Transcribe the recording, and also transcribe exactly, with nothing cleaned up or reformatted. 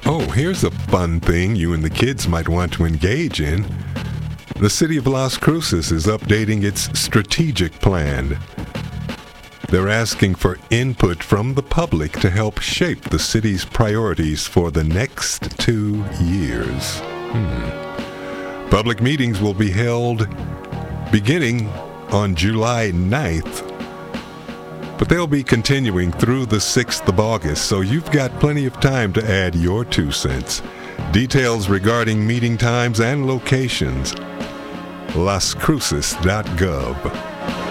Oh, here's a fun thing you and the kids might want to engage in. The city of Las Cruces is updating its strategic plan. They're asking for input from the public to help shape the city's priorities for the next two years. Hmm. Public meetings will be held beginning on July ninth, but they'll be continuing through the sixth of August, so you've got plenty of time to add your two cents. Details regarding meeting times and locations, las cruces dot gov.